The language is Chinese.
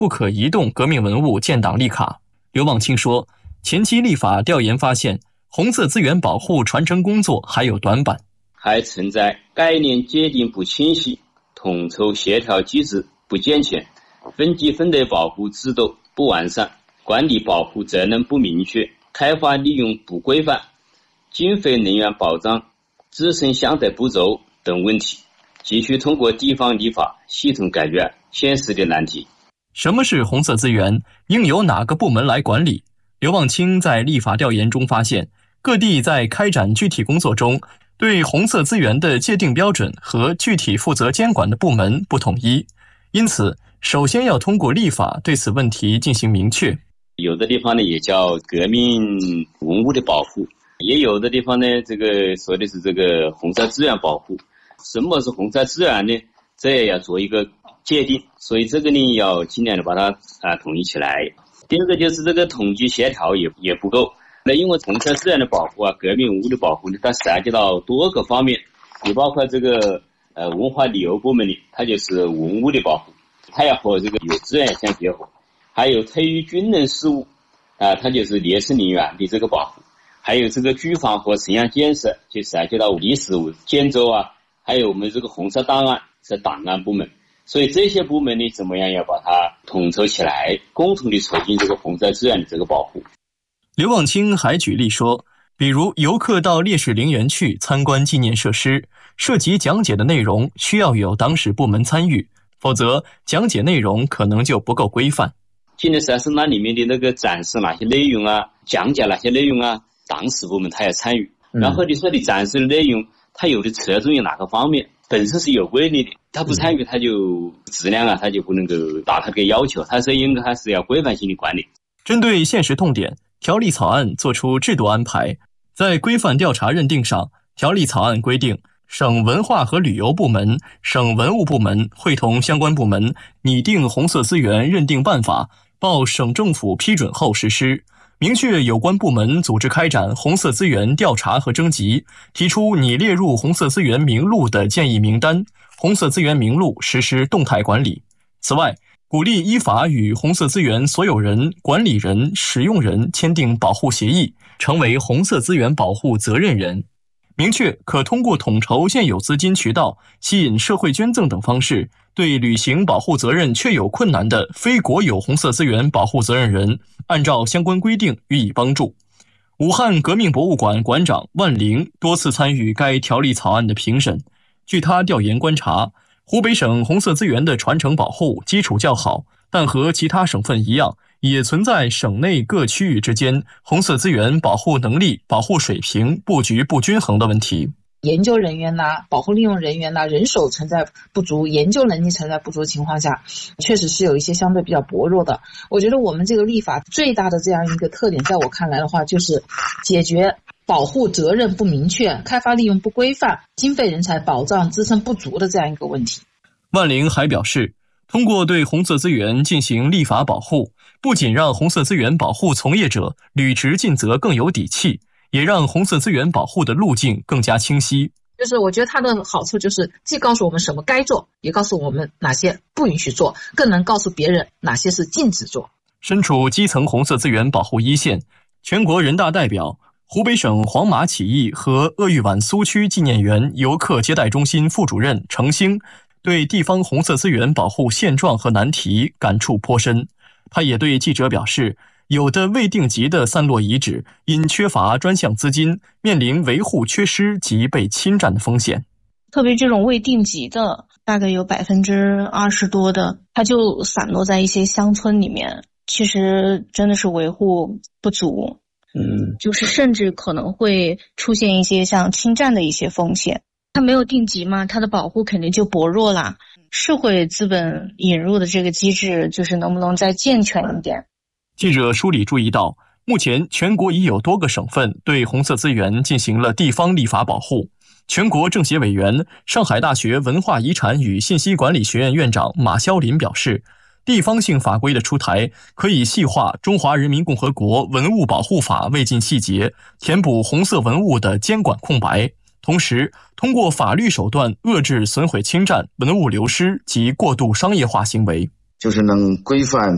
不可移动革命文物建档立卡。刘望清说，前期立法调研发现，红色资源保护传承工作还有短板， 还存在概念界定不清晰、统筹协调机制不健全、分级分类保护制度不完善、管理保护责任不明确、开发利用不规范、经费人员保障自身相对不周等问题，急需通过地方立法系统解决现实的难题。 什么是红色资源？应由哪个部门来管理？刘望清在立法调研中发现，各地在开展具体工作中，对红色资源的界定标准和具体负责监管的部门不统一，因此首先要通过立法对此问题进行明确。 有的地方呢也叫革命文物的保护，也有的地方呢这个说的是这个红色资源保护。什么是红色资源呢？这也要做一个界定，所以这个呢要尽量的把它统一起来。第二个就是这个统计协调也不够。那因为红色资源的保护革命文物的保护呢，它涉及到多个方面，也包括这个文化旅游部门呢，它就是文物的保护，它要和这个有资源相结合。还有退役军人事务它就是烈士陵园的这个保护。还有这个居房和城乡建设，就涉及到历史建筑还有我们这个红色档案是档案部门。所以这些部门呢，怎么样要把它统筹起来，共同的促进这个红色资源的这个保护。 刘望清还举例说，比如游客到烈士陵园去参观纪念设施，涉及讲解的内容需要有当事部门参与，否则讲解内容可能就不够规范。 纪念设施那里面的那个展示哪些内容讲解哪些内容当事部门他要参与。然后你说你展示的内容，它有的侧重于哪个方面，本身是有规律的，他不参与他就质量他就不能够达他的要求，他是应该还是要规范性的管理。 针对现实痛点，条例草案作出制度安排。在规范调查认定上，条例草案规定，省文化和旅游部门、省文物部门会同相关部门拟定红色资源认定办法，报省政府批准后实施。明确有关部门组织开展红色资源调查和征集，提出拟列入红色资源名录的建议名单，红色资源名录实施动态管理。此外，鼓励依法与红色资源所有人、管理人、使用人签订保护协议，成为红色资源保护责任人。明确可通过统筹现有资金渠道、吸引社会捐赠等方式，对履行保护责任确有困难的非国有红色资源保护责任人，按照相关规定予以帮助。武汉革命博物馆馆长万灵多次参与该条例草案的评审。据他调研观察，湖北省红色资源的传承保护基础较好，但和其他省份一样，也存在省内各区域之间红色资源保护能力、保护水平、布局不均衡的问题。 研究人员保护利用人员人手存在不足，研究能力存在不足的情况下，确实是有一些相对比较薄弱的。我觉得我们这个立法最大的这样一个特点，在我看来的话，就是解决保护责任不明确、开发利用不规范、经费人才保障支撑不足的这样一个问题。 万灵还表示，通过对红色资源进行立法保护，不仅让红色资源保护从业者履职尽责更有底气，也让红色资源保护的路径更加清晰。 就是我觉得它的好处就是既告诉我们什么该做，也告诉我们哪些不允许做，更能告诉别人哪些是禁止做。 身处基层红色资源保护一线，全国人大代表、湖北省黄马起义和鄂豫皖苏区纪念园游客接待中心副主任程兴对地方红色资源保护现状和难题感触颇深。他也对记者表示，有的未定级的散落遗址因缺乏专项资金，面临维护缺失及被侵占的风险。 特别这种未定级的，大概有20%多的，它就散落在一些乡村里面，其实真的是维护不足。就是甚至可能会出现一些像侵占的一些风险。它没有定级嘛，它的保护肯定就薄弱了。社会资本引入的这个机制，就是能不能再健全一点。 记者梳理注意到，目前全国已有多个省份对红色资源进行了地方立法保护。全国政协委员、上海大学文化遗产与信息管理学院院长马肖林表示，地方性法规的出台可以细化《中华人民共和国文物保护法》未尽细节，填补红色文物的监管空白，同时通过法律手段遏制损毁侵占、文物流失及过度商业化行为， 就是能规范